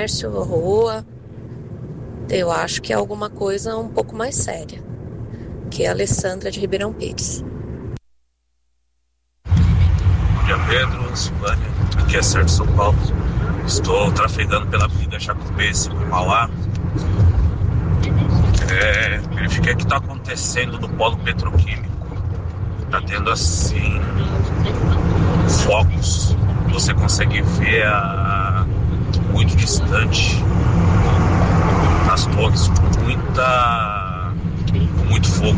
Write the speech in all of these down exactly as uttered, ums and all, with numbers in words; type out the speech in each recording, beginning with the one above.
comércio, rua. Eu acho que é alguma coisa um pouco mais séria. Que é a Alessandra de Ribeirão Pires. Bom dia, Pedro, Silvânia. Aqui é Sérgio São Paulo. Estou trafegando pela Avenida Jacupêssego em Mauá. É, verifiquei o que está acontecendo no polo petroquímico. Está tendo assim fogos. Você consegue ver a, muito distante as torres com muita com muito fogo.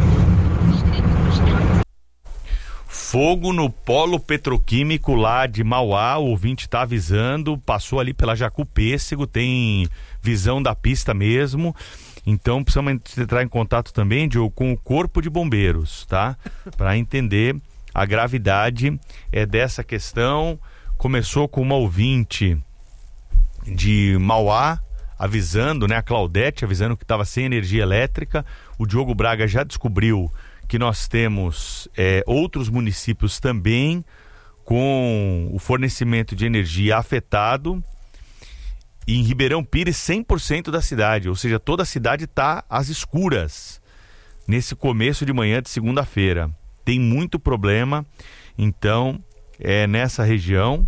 Fogo no polo petroquímico lá de Mauá, o ouvinte está avisando, passou ali pela Jacupêssego, tem visão da pista mesmo, então precisamos entrar em contato também, Diogo, com o Corpo de Bombeiros, tá? Para entender a gravidade é, dessa questão. Começou com uma ouvinte de Mauá, avisando, né, a Claudete, avisando que estava sem energia elétrica. O Diogo Braga já descobriu que nós temos é, outros municípios também com o fornecimento de energia afetado. E em Ribeirão Pires, cem por cento da cidade, ou seja, toda a cidade está às escuras nesse começo de manhã de segunda-feira. Tem muito problema, então, é nessa região.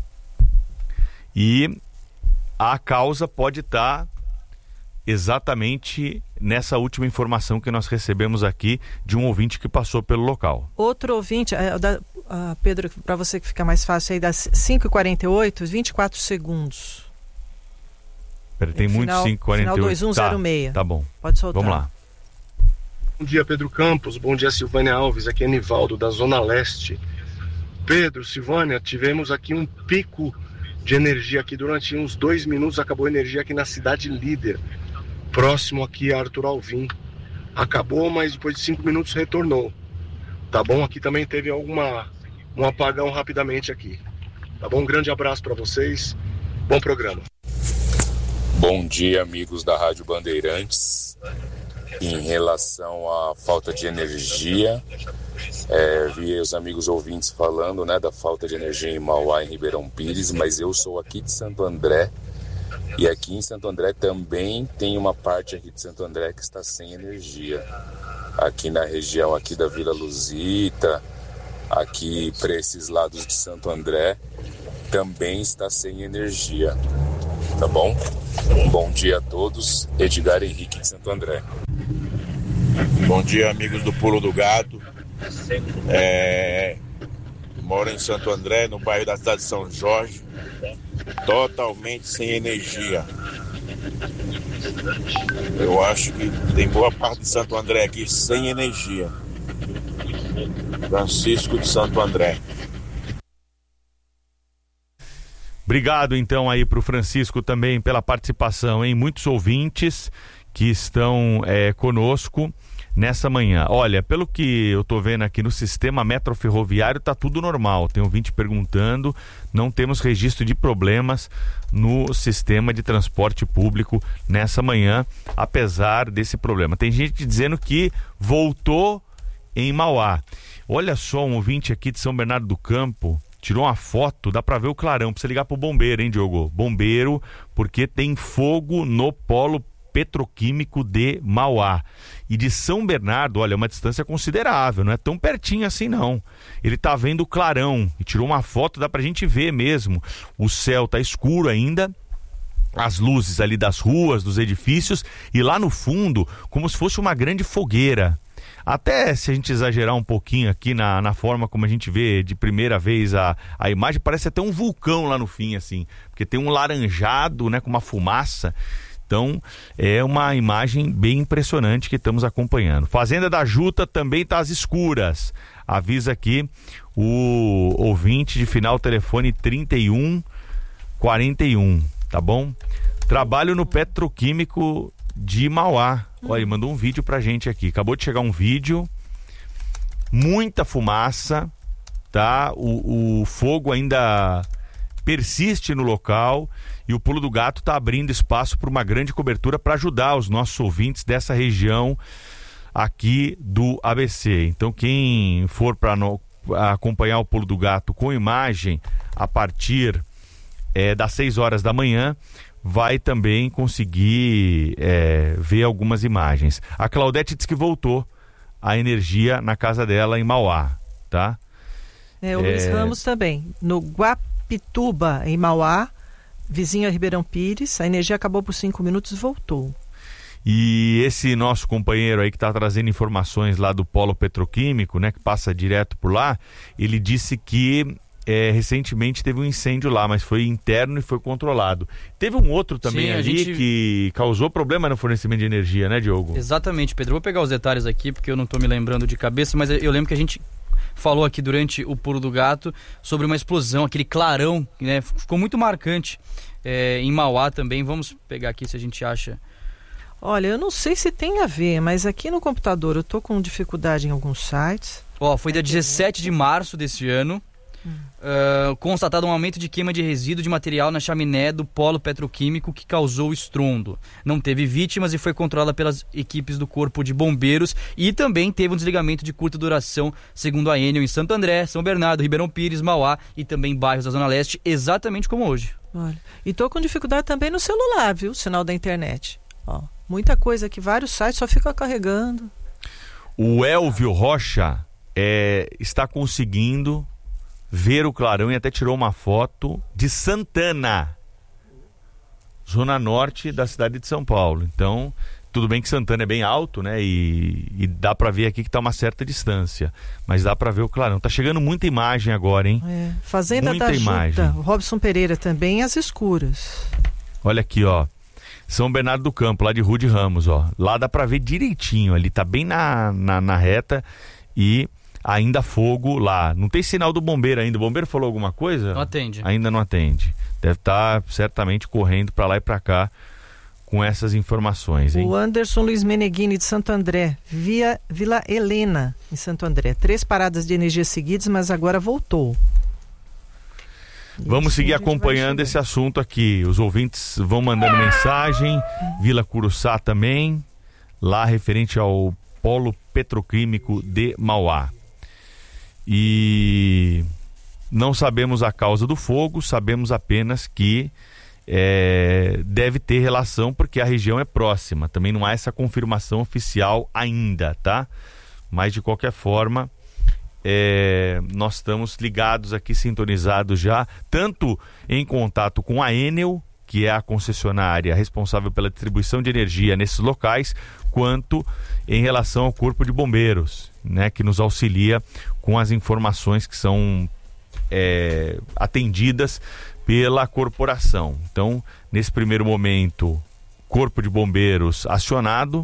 E a causa pode estar exatamente nessa última informação que nós recebemos aqui de um ouvinte que passou pelo local. Outro ouvinte, é, da, uh, Pedro, para você que fica mais fácil aí, das cinco e quarenta e oito, vinte e quatro segundos. Pera, tem muito cinco e quarenta e oito. Final dois um zero seis. Tá, tá bom. Pode soltar. Vamos lá. Bom dia, Pedro Campos. Bom dia, Silvânia Alves. Aqui é Nivaldo, da Zona Leste. Pedro, Silvânia, tivemos aqui um pico de energia aqui durante uns dois minutos. Acabou a energia aqui na cidade líder, próximo aqui a Arthur Alvim. Acabou, mas depois de cinco minutos retornou. Tá bom? Aqui também teve alguma, um apagão rapidamente aqui. Tá bom? Um grande abraço para vocês. Bom programa. Bom dia, amigos da Rádio Bandeirantes. Em relação à falta de energia, é, vi os amigos ouvintes falando, né, da falta de energia em Mauá, em Ribeirão Pires, mas eu sou aqui de Santo André, e aqui em Santo André também tem uma parte aqui de Santo André que está sem energia. Aqui na região aqui da Vila Luzita, aqui para esses lados de Santo André, também está sem energia. Tá bom? Um bom dia a todos. Edgar Henrique de Santo André. Bom dia, amigos do Pulo do Gato. É... Moro em Santo André, no bairro da cidade de São Jorge. Totalmente sem energia. Eu acho que tem boa parte de Santo André aqui sem energia. Francisco de Santo André. Obrigado então aí para o Francisco também pela participação, hein? Muitos ouvintes que estão é, conosco nessa manhã. Olha, pelo que eu tô vendo aqui no sistema metroferroviário, tá tudo normal. Tem ouvinte perguntando, não temos registro de problemas no sistema de transporte público nessa manhã, apesar desse problema. Tem gente dizendo que voltou em Mauá. Olha só, um ouvinte aqui de São Bernardo do Campo tirou uma foto, dá pra ver o clarão. Precisa ligar pro bombeiro, hein, Diogo? Bombeiro, porque tem fogo no polo petroquímico de Mauá. E de São Bernardo, olha, é uma distância considerável, não é tão pertinho assim não. Ele tá vendo o clarão e tirou uma foto, dá pra gente ver mesmo. O céu tá escuro ainda, as luzes ali das ruas, dos edifícios, e lá no fundo, como se fosse uma grande fogueira. Até se a gente exagerar um pouquinho aqui na, na forma como a gente vê de primeira vez a, a imagem, parece até um vulcão lá no fim, assim, porque tem um laranjado, né, com uma fumaça. Então, é uma imagem bem impressionante que estamos acompanhando. Fazenda da Juta também está às escuras. Avisa aqui o ouvinte de final telefone trinta e um quarenta e um, tá bom? Trabalho no petroquímico de Mauá. Olha, ele mandou um vídeo pra gente aqui. Acabou de chegar um vídeo. Muita fumaça, tá? O, o fogo ainda persiste no local e o Pulo do Gato está abrindo espaço para uma grande cobertura para ajudar os nossos ouvintes dessa região aqui do A B C. Então, quem for para acompanhar o Pulo do Gato com imagem a partir é, das seis horas da manhã, vai também conseguir é, ver algumas imagens. A Claudete disse que voltou a energia na casa dela em Mauá, tá? É, o é... Luiz Ramos também. No Guapituba, em Mauá, vizinho a Ribeirão Pires, a energia acabou por cinco minutos e voltou. E esse nosso companheiro aí que está trazendo informações lá do polo petroquímico, né, que passa direto por lá, ele disse que é, recentemente teve um incêndio lá, mas foi interno e foi controlado. Teve um outro também Sim, ali gente... que causou problema no fornecimento de energia, né, Diogo? Exatamente, Pedro. Vou pegar os detalhes aqui, porque eu não estou me lembrando de cabeça, mas eu lembro que a gente falou aqui durante o Pulo do Gato sobre uma explosão, aquele clarão, né, ficou muito marcante é, em Mauá também. Vamos pegar aqui se a gente acha... Olha, eu não sei se tem a ver, mas aqui no computador eu tô com dificuldade em alguns sites. Ó, foi dia dezessete de março desse ano. Hum. Uh, constatado um aumento de queima de resíduo de material na chaminé do polo petroquímico que causou estrondo. Não teve vítimas e foi controlada pelas equipes do Corpo de Bombeiros, e também teve um desligamento de curta duração, segundo a Enel, em Santo André, São Bernardo, Ribeirão Pires, Mauá e também bairros da Zona Leste, exatamente como hoje. Olha, e tô com dificuldade também no celular, viu? Sinal da internet. Ó, muita coisa aqui, vários sites só ficam carregando. O Elvio Rocha é, está conseguindo ver o clarão e até tirou uma foto de Santana, zona norte da cidade de São Paulo. Então, tudo bem que Santana é bem alto, né? E, e dá para ver aqui que tá uma certa distância, mas dá para ver o clarão. Tá chegando muita imagem agora, hein? É. Fazenda muita da imagem. Juta, o Robson Pereira também, as escuras. Olha aqui, ó. São Bernardo do Campo, lá de Rude Ramos, ó. Lá dá para ver direitinho, ali tá bem na, na, na reta e ainda fogo lá. Não tem sinal do bombeiro ainda. O bombeiro falou alguma coisa? Não atende. Ainda não atende. Deve estar certamente correndo para lá e para cá com essas informações, hein? O Anderson Luiz Meneghini de Santo André, via Vila Helena em Santo André. Três paradas de energia seguidas, mas agora voltou. Vamos seguir acompanhando esse assunto aqui. Os ouvintes vão mandando mensagem. Vila Curuçá também, lá referente ao polo petroquímico de Mauá. E não sabemos a causa do fogo, sabemos apenas que é, deve ter relação porque a região é próxima. Também não há essa confirmação oficial ainda, tá? Mas de qualquer forma, é, nós estamos ligados aqui, sintonizados já, tanto em contato com a Enel, que é a concessionária responsável pela distribuição de energia nesses locais, quanto em relação ao Corpo de Bombeiros, né, que nos auxilia com as informações que são é, atendidas pela corporação. Então, nesse primeiro momento, Corpo de Bombeiros acionado,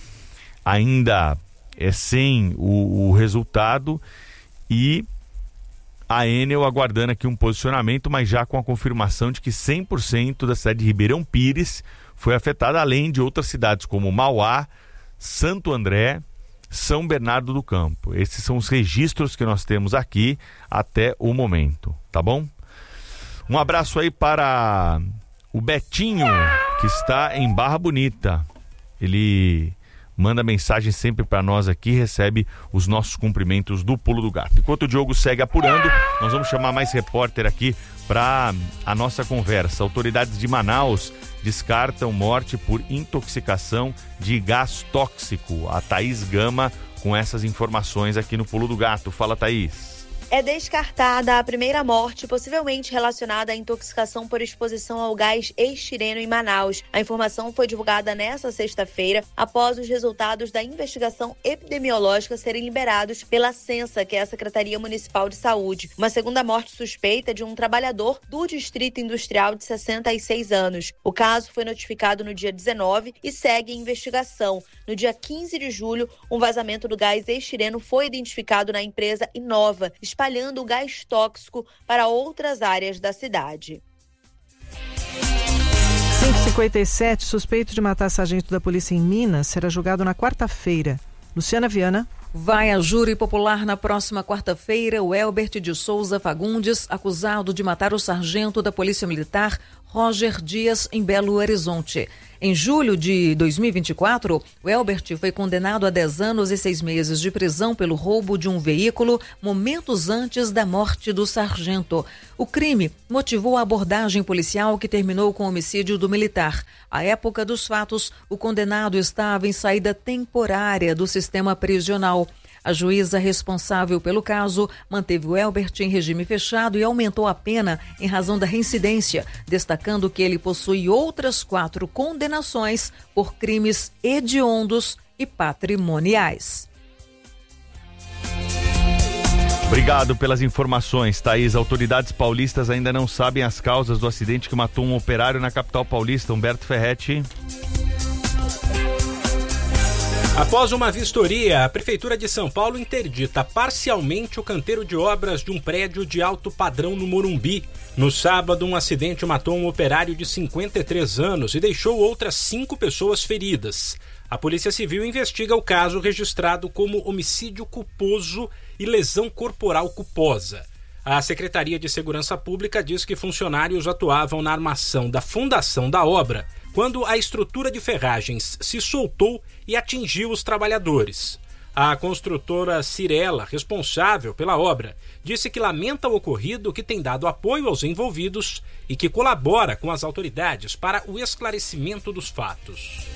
ainda é sem o, o resultado, e a Enel aguardando aqui um posicionamento, mas já com a confirmação de que cem por cento da cidade de Ribeirão Pires foi afetada, além de outras cidades como Mauá, Santo André, São Bernardo do Campo. Esses são os registros que nós temos aqui até o momento, tá bom? Um abraço aí para o Betinho, que está em Barra Bonita. Ele manda mensagem sempre para nós aqui, recebe os nossos cumprimentos do Pulo do Gato. Enquanto o Diogo segue apurando, nós vamos chamar mais repórter aqui para a nossa conversa. Autoridades de Manaus descartam morte por intoxicação de gás tóxico. A Thaís Gama com essas informações aqui no Pulo do Gato. Fala, Thaís. É descartada a primeira morte, possivelmente relacionada à intoxicação por exposição ao gás estireno em Manaus. A informação foi divulgada nesta sexta-feira, após os resultados da investigação epidemiológica serem liberados pela Censa, que é a Secretaria Municipal de Saúde. Uma segunda morte suspeita de um trabalhador do Distrito Industrial de sessenta e seis anos. O caso foi notificado no dia dezenove e segue em investigação. No dia quinze de julho, um vazamento do gás estireno foi identificado na empresa Inova, espalhando o gás tóxico para outras áreas da cidade. cinco e cinquenta e sete, suspeito de matar sargento da polícia em Minas, será julgado na quarta-feira. Luciana Viana. Vai a júri popular na próxima quarta-feira o Elbert de Souza Fagundes, acusado de matar o sargento da Polícia Militar, Roger Dias, em Belo Horizonte. Em julho de dois mil e vinte e quatro, o Elbert foi condenado a dez anos e seis meses de prisão pelo roubo de um veículo momentos antes da morte do sargento. O crime motivou a abordagem policial que terminou com o homicídio do militar. À época dos fatos, o condenado estava em saída temporária do sistema prisional. A juíza responsável pelo caso manteve o Elbert em regime fechado e aumentou a pena em razão da reincidência, destacando que ele possui outras quatro condenações por crimes hediondos e patrimoniais. Obrigado pelas informações, Thaís. Autoridades paulistas ainda não sabem as causas do acidente que matou um operário na capital paulista. Humberto Ferretti. Após uma vistoria, a Prefeitura de São Paulo interdita parcialmente o canteiro de obras de um prédio de alto padrão no Morumbi. No sábado, um acidente matou um operário de cinquenta e três anos e deixou outras cinco pessoas feridas. A Polícia Civil investiga o caso registrado como homicídio culposo e lesão corporal culposa. A Secretaria de Segurança Pública diz que funcionários atuavam na armação da fundação da obra quando a estrutura de ferragens se soltou e atingiu os trabalhadores. A construtora Cirela, responsável pela obra, disse que lamenta o ocorrido, que tem dado apoio aos envolvidos e que colabora com as autoridades para o esclarecimento dos fatos.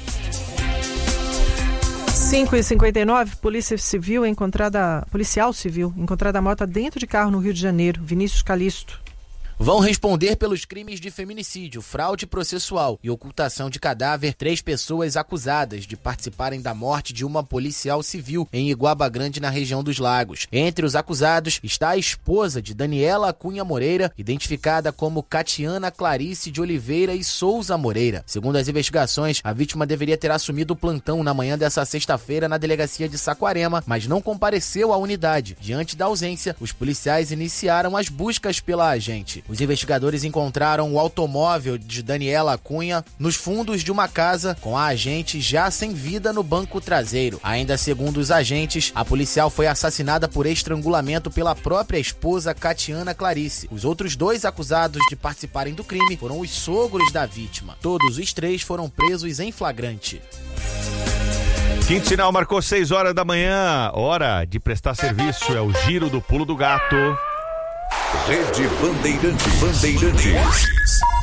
cinco e cinquenta e nove, Polícia Civil encontrada, policial civil encontrada morta dentro de carro no Rio de Janeiro. Vinícius Calisto. Vão responder pelos crimes de feminicídio, fraude processual e ocultação de cadáver três pessoas acusadas de participarem da morte de uma policial civil em Iguaba Grande, na região dos Lagos. Entre os acusados está a esposa de Daniela Cunha Moreira, identificada como Catiana Clarice de Oliveira e Souza Moreira. Segundo as investigações, a vítima deveria ter assumido o plantão na manhã dessa sexta-feira na delegacia de Saquarema, mas não compareceu à unidade. Diante da ausência, os policiais iniciaram as buscas pela agente. Os investigadores encontraram o automóvel de Daniela Cunha nos fundos de uma casa, com a agente já sem vida no banco traseiro. Ainda segundo os agentes, a policial foi assassinada por estrangulamento pela própria esposa Catiana Clarice. Os outros dois acusados de participarem do crime foram os sogros da vítima. Todos os três foram presos em flagrante. Quinto sinal marcou seis horas da manhã. Hora de prestar serviço. É o Giro do Pulo do Gato. Rede Bandeirantes. Bandeirantes.